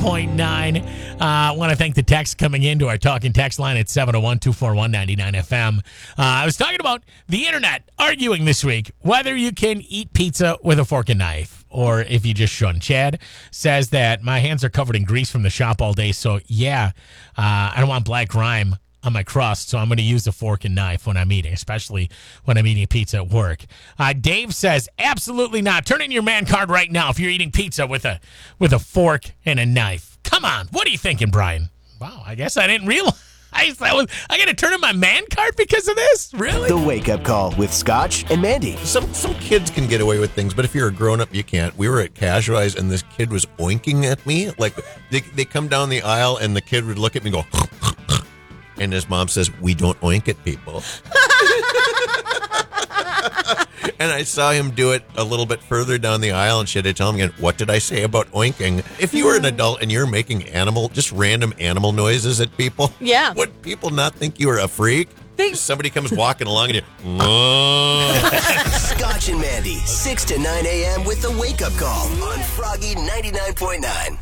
99.9. I want to thank the text coming into our talking text line at 701-241-99FM. I was talking about the internet arguing this week whether you can eat pizza with a fork and knife or if you just shouldn't. Chad says that my hands are covered in grease from the shop all day, so yeah, I don't want black grime on my crust, so I'm going to use a fork and knife when I'm eating, especially when I'm eating pizza at work. Dave says, absolutely not. Turn in your man card right now if you're eating pizza with a fork and a knife. Come on. What are you thinking, Brian? Wow, I guess I didn't realize I got to turn in my man card because of this? Really? The Wake Up Call with Scotch and Mandy. Some kids can get away with things, but if you're a grown-up, you can't. We were at Casualize, and this kid was oinking at me. Like, they come down the aisle, and the kid would look at me and go, and his mom says, we don't oink at people. And I saw him do it a little bit further down the aisle, and she had to tell him again, what did I say about oinking? If you were an adult and you're making just random animal noises at people, yeah, would people not think you were a freak? Somebody comes walking along and you, Scotch and Mandy, 6 to 9 a.m. with the Wake Up Call on Froggy 99.9.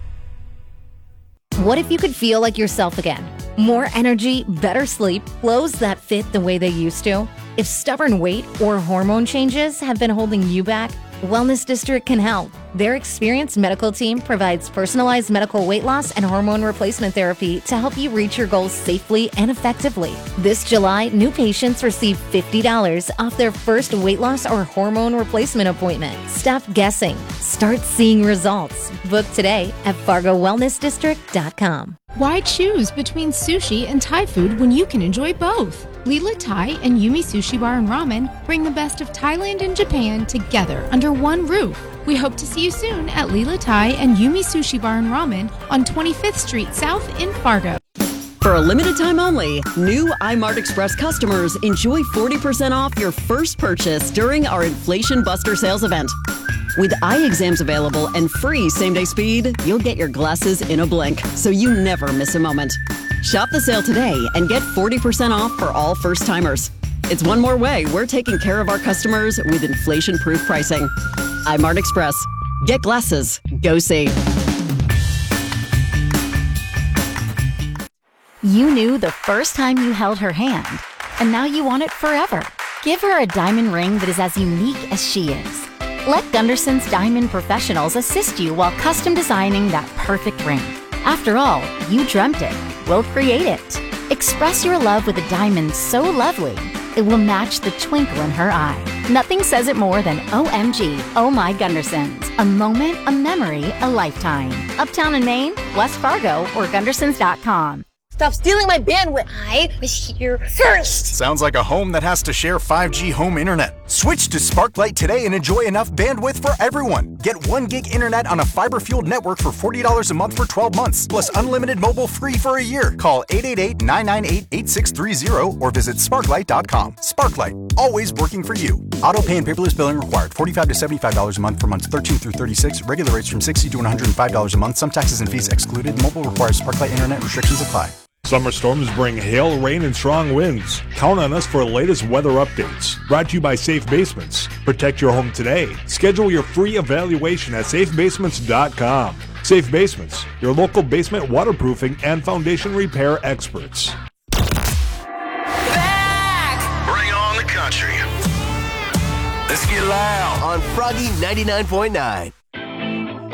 What if you could feel like yourself again? More energy, better sleep, clothes that fit the way they used to? If stubborn weight or hormone changes have been holding you back, Wellness District can help. Their experienced medical team provides personalized medical weight loss and hormone replacement therapy to help you reach your goals safely and effectively. This July, new patients receive $50 off their first weight loss or hormone replacement appointment. Stop guessing. Start seeing results. Book today at FargoWellnessDistrict.com. Why choose between sushi and Thai food when you can enjoy both? Lila Thai and Yumi Sushi Bar and Ramen bring the best of Thailand and Japan together under one roof. We hope to see you soon at Lila Thai and Yumi Sushi Bar and Ramen on 25th Street South in Fargo. For a limited time only, new iMart Express customers enjoy 40% off your first purchase during our Inflation Buster sales event. With eye exams available and free same-day speed, you'll get your glasses in a blink, so you never miss a moment. Shop the sale today and get 40% off for all first-timers. It's one more way we're taking care of our customers with inflation-proof pricing. iMart Express. Get glasses. Go see. You knew the first time you held her hand, and now you want it forever. Give her a diamond ring that is as unique as she is. Let Gunderson's Diamond Professionals assist you while custom designing that perfect ring. After all, you dreamt it. We'll create it. Express your love with a diamond so lovely, it will match the twinkle in her eye. Nothing says it more than OMG, Oh My Gundersons. A moment, a memory, a lifetime. Uptown in Maine, West Fargo, or Gundersons.com. Stop stealing my bandwidth. I was here first. Sounds like a home that has to share 5G home internet. Switch to Sparklight today and enjoy enough bandwidth for everyone. Get 1 gig internet on a fiber-fueled network for $40 a month for 12 months, plus unlimited mobile free for a year. Call 888-998-8630 or visit sparklight.com. Sparklight, always working for you. Auto pay and paperless billing required. $45 to $75 a month for months 13 through 36. Regular rates from $60 to $105 a month. Some taxes and fees excluded. Mobile requires Sparklight internet. Restrictions apply. Summer storms bring hail, rain, and strong winds. Count on us for the latest weather updates. Brought to you by Safe Basements. Protect your home today. Schedule your free evaluation at safebasements.com. Safe Basements, your local basement waterproofing and foundation repair experts. Back! Bring on the country. Let's get loud on Froggy 99.9.